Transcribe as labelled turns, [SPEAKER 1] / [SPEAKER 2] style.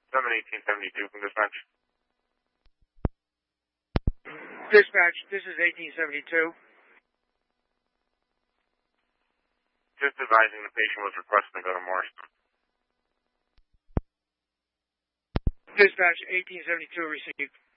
[SPEAKER 1] 71872 from dispatch.
[SPEAKER 2] Dispatch, this is 1872.
[SPEAKER 1] Just advising the patient was requesting to go to Marston.
[SPEAKER 2] Dispatch, 1872 received.